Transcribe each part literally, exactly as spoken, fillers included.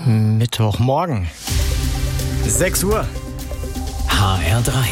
Mittwochmorgen. sechs Uhr. H R drei.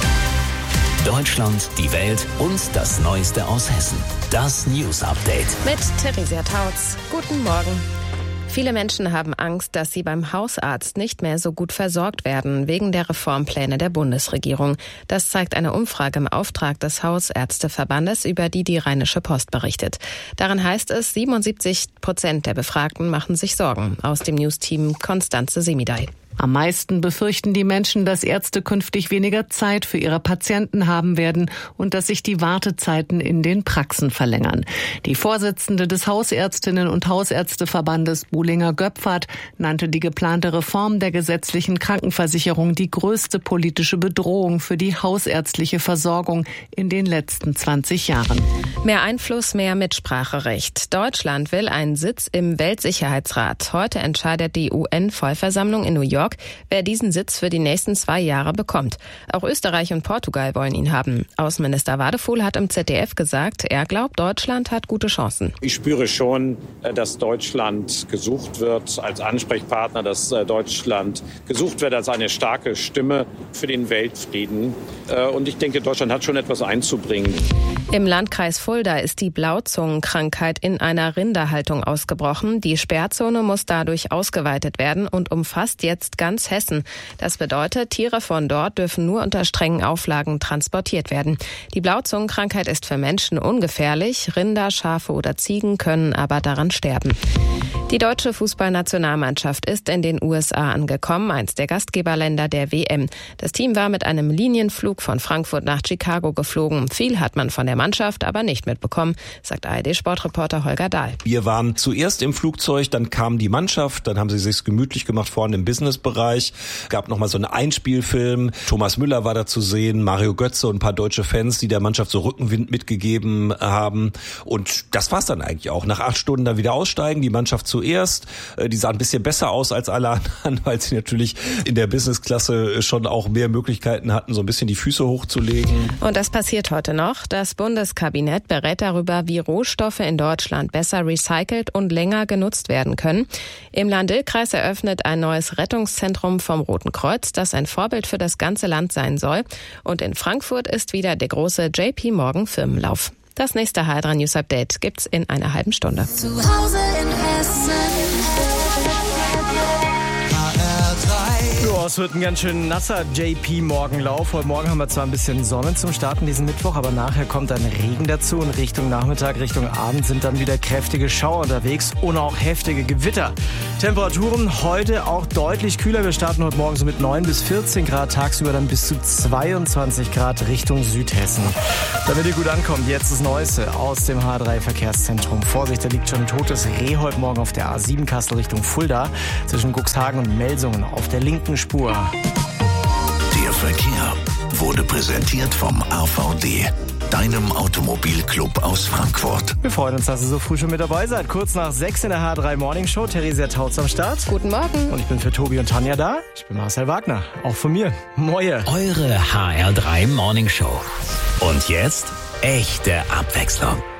Deutschland, die Welt und das Neueste aus Hessen. Das News Update. Mit Theresia Tautz. Guten Morgen. Viele Menschen haben Angst, dass sie beim Hausarzt nicht mehr so gut versorgt werden, wegen der Reformpläne der Bundesregierung. Das zeigt eine Umfrage im Auftrag des Hausärzteverbandes, über die die Rheinische Post berichtet. Darin heißt es, siebenundsiebzig Prozent der Befragten machen sich Sorgen. Aus dem Newsteam Konstanze Semidey. Am meisten befürchten die Menschen, dass Ärzte künftig weniger Zeit für ihre Patienten haben werden und dass sich die Wartezeiten in den Praxen verlängern. Die Vorsitzende des Hausärztinnen- und Hausärzteverbandes, Buhlinger Göpfert, nannte die geplante Reform der gesetzlichen Krankenversicherung die größte politische Bedrohung für die hausärztliche Versorgung in den letzten zwanzig Jahren. Mehr Einfluss, mehr Mitspracherecht. Deutschland will einen Sitz im Weltsicherheitsrat. Heute entscheidet die U N-Vollversammlung in New York, wer diesen Sitz für die nächsten zwei Jahre bekommt. Auch Österreich und Portugal wollen ihn haben. Außenminister Wadefuhl hat im Z D F gesagt, er glaubt, Deutschland hat gute Chancen. Ich spüre schon, dass Deutschland gesucht wird als Ansprechpartner, dass Deutschland gesucht wird als eine starke Stimme für den Weltfrieden. Und ich denke, Deutschland hat schon etwas einzubringen. Im Landkreis Fulda ist die Blauzungenkrankheit in einer Rinderhaltung ausgebrochen. Die Sperrzone muss dadurch ausgeweitet werden und umfasst jetzt ganz Hessen. Das bedeutet, Tiere von dort dürfen nur unter strengen Auflagen transportiert werden. Die Blauzungenkrankheit ist für Menschen ungefährlich. Rinder, Schafe oder Ziegen können aber daran sterben. Die deutsche Fußballnationalmannschaft ist in den U S A angekommen, eins der Gastgeberländer der W M. Das Team war mit einem Linienflug von Frankfurt nach Chicago geflogen. Viel hat man von der Mannschaft aber nicht mitbekommen, sagt A R D-Sportreporter Holger Dahl. Wir waren zuerst im Flugzeug, dann kam die Mannschaft, dann haben sie sich's gemütlich gemacht vorne im Businessbereich. Gab nochmal so einen Einspielfilm. Thomas Müller war da zu sehen, Mario Götze und ein paar deutsche Fans, die der Mannschaft so Rückenwind mitgegeben haben. Und das war's dann eigentlich auch. Nach acht Stunden dann wieder aussteigen, die Mannschaft zuerst. Die sah ein bisschen besser aus als alle anderen, weil sie natürlich in der Businessklasse schon auch mehr Möglichkeiten hatten, so ein bisschen die Füße hochzulegen. Und das passiert heute noch. Das Bundeskabinett berät darüber, wie Rohstoffe in Deutschland besser recycelt und länger genutzt werden können. Im Lahn-Dill-Kreis eröffnet ein neues Rettungszentrum vom Roten Kreuz, das ein Vorbild für das ganze Land sein soll. Und in Frankfurt ist wieder der große J P Morgan Firmenlauf. Das nächste H R drei News Update gibt's in einer halben Stunde. Zu Hause in Hessen. Ja, es wird ein ganz schön nasser J P Morgenlauf. Heute Morgen haben wir zwar ein bisschen Sonne zum Starten diesen Mittwoch, aber nachher kommt dann Regen dazu und Richtung Nachmittag, Richtung Abend sind dann wieder kräftige Schauer unterwegs und auch heftige Gewitter. Temperaturen heute auch deutlich kühler. Wir starten heute Morgen so mit neun bis vierzehn Grad, tagsüber dann bis zu zweiundzwanzig Grad Richtung Südhessen. Damit ihr gut ankommt, jetzt das Neueste aus dem H drei Verkehrszentrum. Vorsicht, da liegt schon ein totes Reh heute Morgen auf der A sieben Kassel Richtung Fulda zwischen Cuxhagen und Melsungen auf der linken Spur. Der Verkehr wurde präsentiert vom A V D, deinem Automobilclub aus Frankfurt. Wir freuen uns, dass ihr so früh schon mit dabei seid. Kurz nach sechs in der H drei Morning Show. Theresia Tautz am Start. Guten Morgen. Und ich bin für Tobi und Tanja da. Ich bin Marcel Wagner. Auch von mir. Moje. Eure H R drei Morning Show. Und jetzt echte Abwechslung.